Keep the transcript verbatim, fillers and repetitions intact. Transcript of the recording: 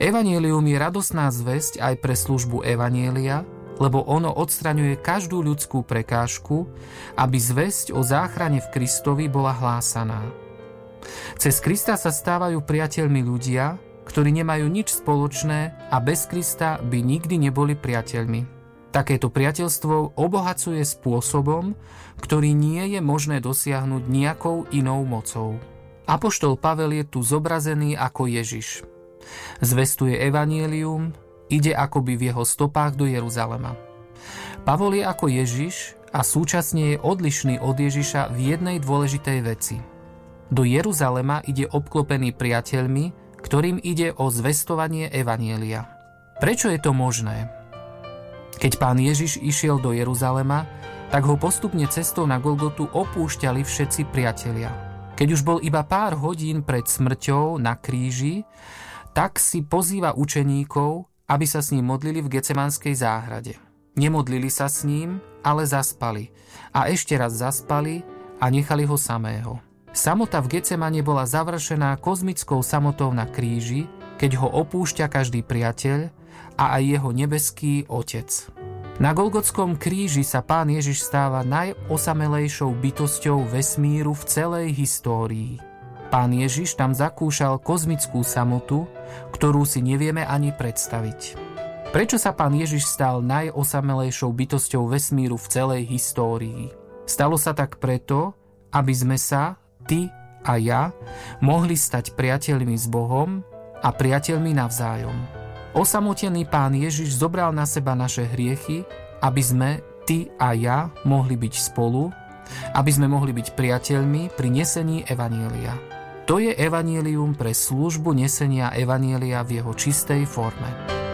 Evanjelium je radosná zvesť aj pre službu evanjelia, lebo ono odstraňuje každú ľudskú prekážku, aby zvesť o záchrane v Kristovi bola hlásaná. Cez Krista sa stávajú priateľmi ľudia, ktorí nemajú nič spoločné a bez Krista by nikdy neboli priateľmi. Takéto priateľstvo obohacuje spôsobom, ktorý nie je možné dosiahnuť nejakou inou mocou. Apoštol Pavel je tu zobrazený ako Ježiš. Zvestuje evanjelium, ide akoby v jeho stopách do Jeruzalema. Pavol je ako Ježiš a súčasne je odlišný od Ježiša v jednej dôležitej veci. Do Jeruzalema ide obklopený priateľmi, ktorým ide o zvestovanie evanjelia. Prečo je to možné? Keď pán Ježiš išiel do Jeruzalema, tak ho postupne cestou na Golgotu opúšťali všetci priatelia. Keď už bol iba pár hodín pred smrťou na kríži, tak si pozýva učeníkov, aby sa s ním modlili v Getsemanskej záhrade. Nemodlili sa s ním, ale zaspali. A ešte raz zaspali a nechali ho samého. Samota v Getsemane bola završená kozmickou samotou na kríži, keď ho opúšťa každý priateľ a aj jeho nebeský Otec. Na Golgotskom kríži sa pán Ježiš stáva najosamelejšou bytosťou vesmíru v celej histórii. Pán Ježiš tam zakúšal kozmickú samotu, ktorú si nevieme ani predstaviť. Prečo sa pán Ježiš stal najosamelejšou bytosťou vesmíru v celej histórii? Stalo sa tak preto, aby sme sa, ty a ja, mohli stať priateľmi s Bohom a priateľmi navzájom. Osamotený pán Ježiš zobral na seba naše hriechy, aby sme, ty a ja, mohli byť spolu, aby sme mohli byť priateľmi pri nesení evanjelia. To je evanjelium pre službu nesenia evanjelia v jeho čistej forme.